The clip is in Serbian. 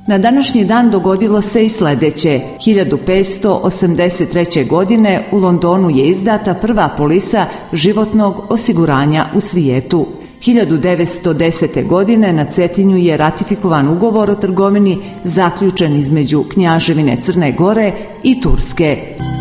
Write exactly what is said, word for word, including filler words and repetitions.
Na današnji dan dogodilo se i sledeće. hiljadu petsto osamdeset treće. godine u Londonu je izdata prva polisa životnog osiguranja u svijetu. hiljadu devetsto desete. godine na Cetinju je ratifikovan ugovor o trgovini zaključen između Kneževine Crne Gore i Turske.